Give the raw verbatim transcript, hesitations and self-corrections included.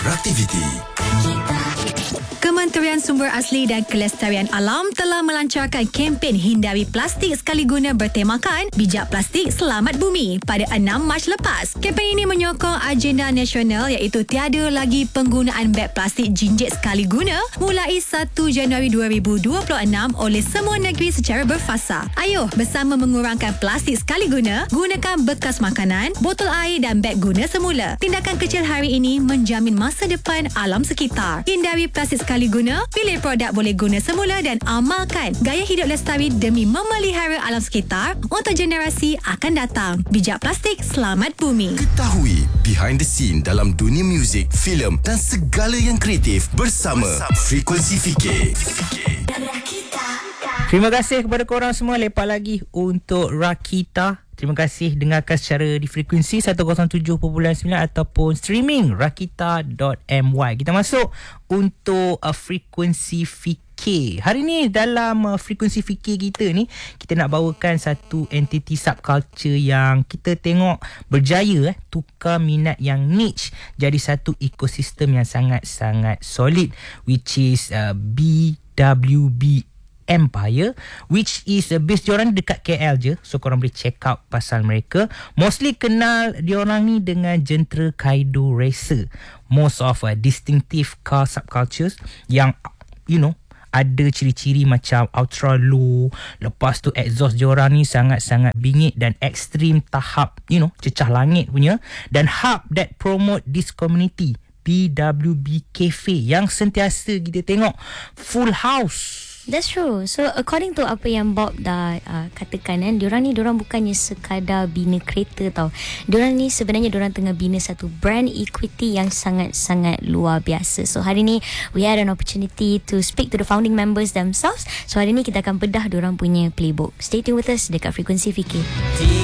Raktiviti. Kementerian Sumber Asli dan Kelestarian Alam telah melancarkan kempen hindari plastik sekali guna bertemakan Bijak Plastik Selamat Bumi pada enam Mac lepas. Kempen ini menyokong agenda nasional iaitu tiada lagi penggunaan beg plastik jinjit sekali guna mulai satu Januari dua ribu dua puluh enam oleh semua negeri secara berfasa. Ayuh bersama mengurangkan plastik sekali guna, gunakan bekas makanan, botol air dan beg guna semula. Tindakan kecil hari ini menjamin masa depan alam sekitar. Hindari plastik sekali guna, pilih produk boleh guna semula dan amalkan gaya hidup lestari demi memelihara alam sekitar untuk generasi akan datang. Bijak Plastik Selamat Bumi. Ketahui behind the scene dalam dunia muzik, filem dan segala yang kreatif bersama, bersama. Frekuensi Fikir. Terima kasih kepada korang semua. Lepas lagi untuk Rakita. Terima kasih dengarkan secara di frekuensi seratus tujuh perpuluhan sembilan ataupun streaming rakita dot my. Kita masuk untuk uh, frekuensi fikir. Hari ni dalam uh, frekuensi fikir kita ni, kita nak bawakan satu entiti subculture yang kita tengok berjaya eh, tukar minat yang niche jadi satu ekosistem yang sangat-sangat solid, which is uh, B W B Empire, which is a base diorang dekat K L je, so korang boleh check out pasal mereka. Mostly kenal diorang ni dengan genre Kaido Racer, most of a uh, distinctive car subcultures yang you know ada ciri-ciri macam ultra low, lepas tu exhaust diorang ni sangat-sangat bingit dan ekstrim tahap you know cecah langit punya, dan hub that promote this community, B W B Cafe, yang sentiasa kita tengok full house. That's true. So according to apa yang Bob dah uh, katakan kan, diorang ni diorang bukannya sekadar bina kereta tau. Diorang ni sebenarnya diorang tengah bina satu brand equity yang sangat-sangat luar biasa. So hari ni we had an opportunity to speak to the founding members themselves. So hari ni kita akan bedah diorang punya playbook. Stay tuned with us dekat Frekuensi Fikir.